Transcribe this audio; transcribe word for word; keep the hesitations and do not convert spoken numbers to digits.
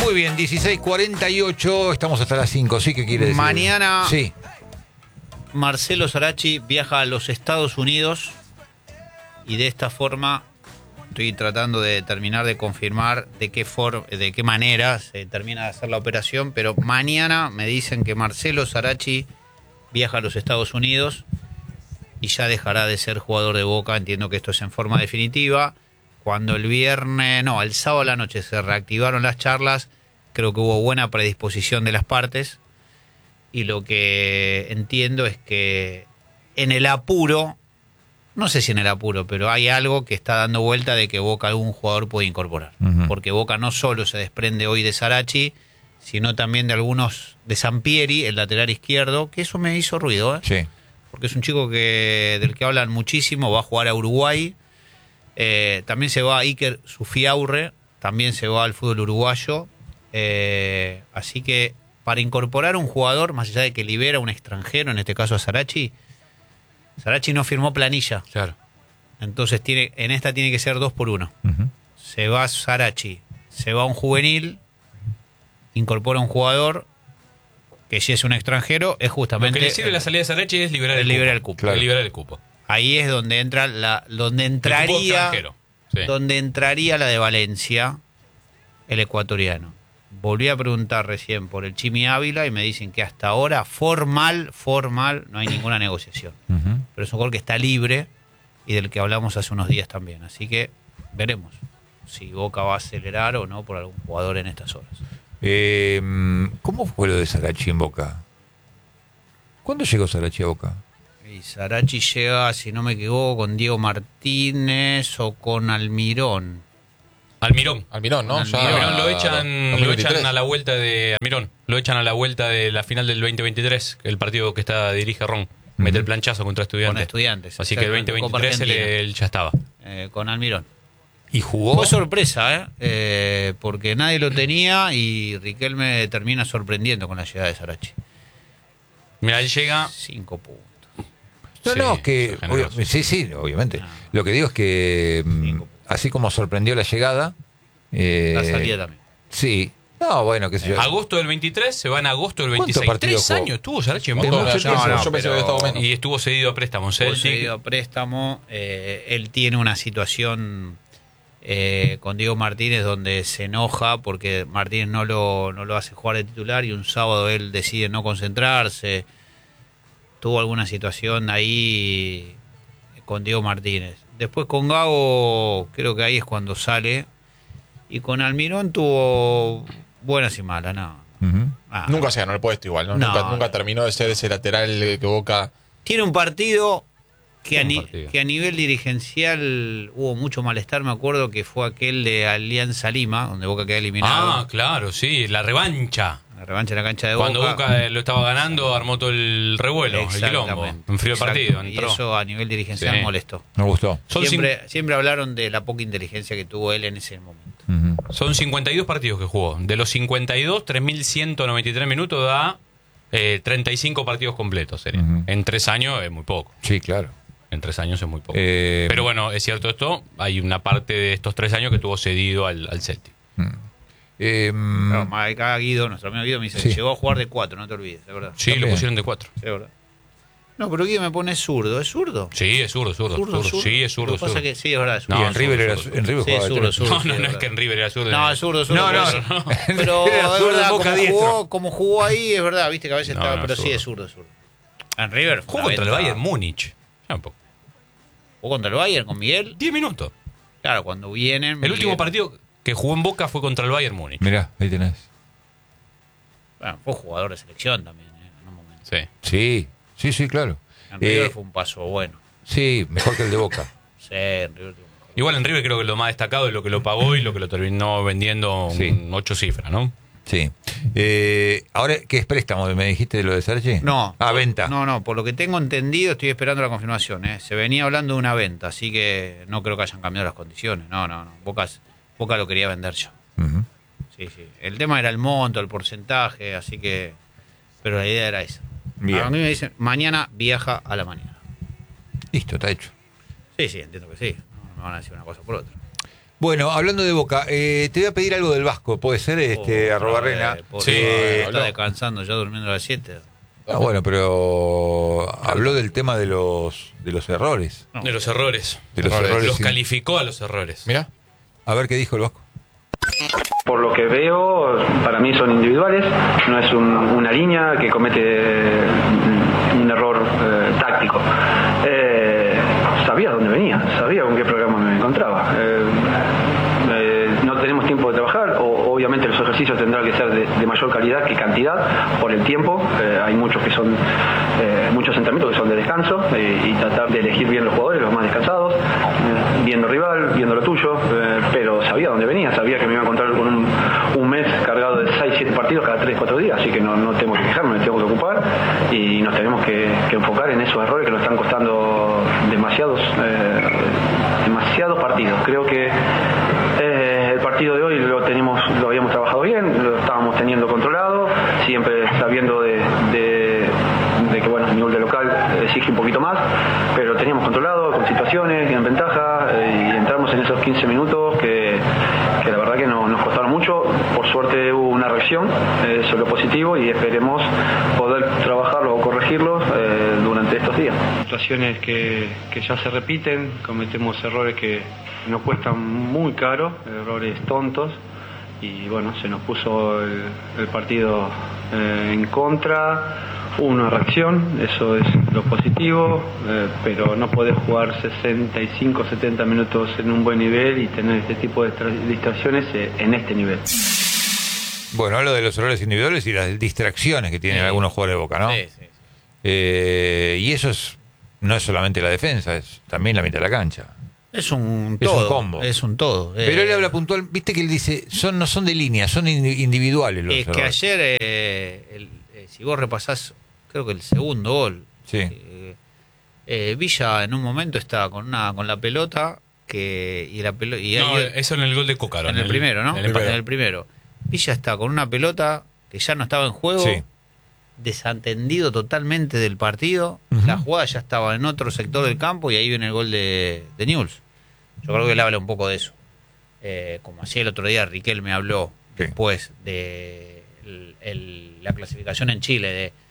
Muy bien, dieciséis cuarenta y ocho, estamos hasta las cinco, ¿sí? ¿Qué quiere decir? Mañana sí. Marcelo Sarachi viaja a los Estados Unidos y de esta forma estoy tratando de terminar de confirmar de qué for de qué manera se termina de hacer la operación, pero mañana me dicen que Marcelo Sarachi viaja a los Estados Unidos y ya dejará de ser jugador de Boca. Entiendo que esto es en forma definitiva. Cuando el viernes, no, el sábado a la noche se reactivaron las charlas, creo que hubo buena predisposición de las partes y lo que entiendo es que en el apuro, no sé si en el apuro, pero hay algo que está dando vuelta de que Boca algún jugador puede incorporar. Uh-huh. Porque Boca no solo se desprende hoy de Sarachi, sino también de algunos, de Sampieri, el lateral izquierdo, que eso me hizo ruido, ¿eh? Sí. Porque es un chico que del que hablan muchísimo, va a jugar a Uruguay. Eh, también se va a Iker Sufiaurre, también se va al fútbol uruguayo. Eh, así que para incorporar un jugador, más allá de que libera a un extranjero, en este caso a Sarachi, Sarachi no firmó planilla. Claro. Entonces tiene, en esta tiene que ser dos por uno. Uh-huh. Se va Sarachi, se va un juvenil, incorpora un jugador que si es un extranjero es justamente... Lo que le sirve la salida de Sarachi es liberar el, el, cupo. liberar el cupo. Claro. Liberar el cupo. Ahí es donde entra la, donde entraría, sí. donde entraría la de Valencia, el ecuatoriano. Volví a preguntar recién por el Chimi Ávila y me dicen que hasta ahora formal, formal, no hay ninguna negociación. Uh-huh. Pero es un jugador que está libre y del que hablamos hace unos días también. Así que veremos si Boca va a acelerar o no por algún jugador en estas horas. Eh, ¿Cómo fue lo de Sarachi en Boca? ¿Cuándo llegó Sarachi a Boca? Y Sarachi llega, si no me equivoco, con Diego Martínez o con Almirón. Almirón. Almirón, ¿no? Almirón, Ya, Almirón lo echan, dos mil veintitrés. lo echan a la vuelta de Almirón, lo echan a la vuelta de la final del veinte veintitrés, el partido que está dirige Ron, uh-huh. Mete el planchazo contra Estudiantes. Con Estudiantes. Así que el veinte veintitrés él, él ya estaba. Eh, con Almirón. ¿Y jugó? Fue sorpresa, ¿eh? ¿eh? Porque nadie lo tenía y Riquelme termina sorprendiendo con la llegada de Sarachi. Mira, él llega... Cinco puntos. No, Sí, no, que... obvio, sí, sí, obviamente. Ah. Lo que digo es que, mm, así como sorprendió la llegada... Eh, La salida también. Sí. No, bueno, qué sé yo. Agosto del veintitrés, se va en agosto del ¿Cuántos veintiséis. partidos Tres jugó? años estuvo Sarachi en Mucho Boca. tiempo. No, no, no, yo pensé pero- que estaba menos. Y estuvo cedido a préstamo. Fue Celtic. cedido a préstamo. Eh, él tiene una situación eh, con Diego Martínez donde se enoja porque Martínez no lo, no lo hace jugar de titular y un sábado él decide no concentrarse. Tuvo alguna situación ahí con Diego Martínez. Después con Gago, creo que ahí es cuando sale. Y con Almirón tuvo buenas y malas, no. Uh-huh. Ah, Nunca se ganó el puesto igual, ¿no? No, nunca, no. nunca terminó de ser ese lateral que Boca... Tiene un partido que a, Un ni- partido. que a nivel dirigencial hubo mucho malestar. Me acuerdo que fue aquel de Alianza Lima, donde Boca queda eliminado. Ah, claro, sí, la revancha. La revancha en la cancha de Cuando Boca. Boca eh, lo estaba ganando, armó todo el revuelo, el quilombo. Exactamente. Enfrió el partido, Exacto. entró. Y eso a nivel dirigencial Sí. molestó. Me gustó. Son, Siempre, siempre hablaron de la poca inteligencia que tuvo él en ese momento. Uh-huh. cin- son cincuenta y dos partidos que jugó. De los cincuenta y dos, tres mil ciento noventa y tres minutos da eh, treinta y cinco partidos completos. Sería. Ujú. En tres años es muy poco. Sí, claro. En tres años es muy poco. Eh, Pero bueno, es cierto esto, hay una parte de estos tres años que tuvo cedido al, al Celtic. eh, Claro, más acá Guido, nuestro amigo Guido, me dice, Sí. llegó a jugar de cuatro, no te olvides, de verdad. Sí, También. lo pusieron de cuatro. Sí, de verdad. No, pero Guido me pone zurdo, ¿es zurdo? Sí, es zurdo, zurdo. Zurdo, zurdo. zurdo. Sí, es zurdo, Lo que pasa zurdo. que sí, es verdad, es y zurdo. No, en River, era, zurdo, en River Sí, jugaba de zurdo, tres. zurdo. No, no, no Sí, es es que en River era zurdo. No, es zurdo, zurdo. No, no, por eso. no. Pero Era es zurdo, verdad, Boca como diestro. jugó, como jugó ahí, es verdad, viste que a veces No, estaba, no, pero sí zurdo. es zurdo, zurdo. En River Jugó contra el venta- Bayern Múnich. Ya un poco. Jugó contra el Bayern con Miguel. Diez minutos. Claro, cuando vienen. El último Miguel- partido que jugó en Boca fue contra el Bayern Múnich. Mirá, ahí tenés. Bueno, fue jugador de selección también, ¿eh? En un momento. Sí. Sí, sí, sí, claro. En River Eh, fue un paso bueno. sí, mejor que el de Boca. Sí, en River tuvo mejor. Igual en River creo que lo más destacado es lo que lo pagó y lo que lo terminó vendiendo Sí. en ocho cifras, ¿no? Sí. Eh, ahora, ¿qué es préstamo? ¿Me dijiste de lo de Sarachi? No. Ah, venta. No, no, por lo que tengo entendido, estoy esperando la confirmación. ¿eh? Se venía hablando de una venta, así que no creo que hayan cambiado las condiciones. No, no, no. Boca, Boca lo quería vender yo. Ujú. Sí, sí. El tema era el monto, el porcentaje, así que. Pero la idea era esa. Bien. A mí me dicen, mañana viaja a la mañana. Listo, está hecho. Sí, sí, entiendo que sí. No me van a decir una cosa por otra. Bueno, hablando de Boca, eh, te voy a pedir algo del Vasco, ¿puede ser, este, Oh, arroba otra Rena? vez, pobre, Sí, Eh, está descansando ya durmiendo a las siete. ah, bueno, pero habló del tema de los de los errores. No. De los errores. De los Errores. errores. Los sí. calificó a los errores. Mira. A ver qué dijo el Vasco. Por lo que veo, para mí son individuales, no es un- una línea que comete un error eh, táctico. Eh, sabía dónde venía, sabía con qué programa me encontraba. Eh, eh, no tenemos tiempo de trabajar, o, obviamente los ejercicios tendrán que ser de, de mayor calidad que cantidad por el tiempo. Eh, hay muchos que son eh, muchos entrenamientos que son de descanso eh, y tratar de elegir bien los jugadores, los más descansados, eh, viendo rival, viendo lo tuyo, eh, pero sabía dónde venía, sabía que me iba a encontrar con un, un mes cargado de seis siete partidos cada tres cuatro días, así que no, no tengo que quejarme, me tengo que ocupar y nos tenemos que, que enfocar en esos errores que nos están costando demasiados eh, demasiados partidos. Creo que eh, el partido de hoy lo tenemos, lo habíamos trabajado bien, lo estábamos teniendo controlado, siempre sabiendo de, de, de que bueno, el nivel de local exige un poquito más, pero lo teníamos controlado con situaciones en ventaja eh, y entramos en esos quince minutos que, que la verdad que no, nos costaron mucho. Por suerte hubo una reacción, eh, eso es lo positivo y esperemos poder trabajarlo o corregirlo eh, durante estos días. Situaciones que, que ya se repiten, cometemos errores que nos cuestan muy caro, errores tontos y bueno, se nos puso el, el partido eh, en contra. Hubo una reacción, eso es lo positivo, eh, pero no podés jugar sesenta y cinco, setenta minutos en un buen nivel y tener este tipo de tra- distracciones eh, en este nivel. Bueno, hablo de los errores individuales y las distracciones que tienen Sí. algunos jugadores de Boca, ¿no? Sí, sí, sí. Eh, y eso es, no es solamente la defensa, es también la mitad de la cancha. Es un Es un todo. combo. Es un todo. Pero Eh, él habla puntual, viste que él dice, son no son de línea, son indi- individuales los Es que errores. ayer, eh, el- eh, si vos repasás, creo que el segundo gol, Sí. eh, eh, Villa en un momento estaba con una con la pelota que y la pelota y No, ahí- eso en el gol de Cócaro. en el primero, ¿no? En el primero. En el primero. Villa está con una pelota que ya no estaba en juego, Sí. desatendido totalmente del partido. Ujú. La jugada ya estaba en otro sector del campo y ahí viene el gol de, de Newell's. Yo creo que él habla un poco de eso. Eh, como hacía el otro día, Riquelme habló Sí. después de el- el- la clasificación en Chile, de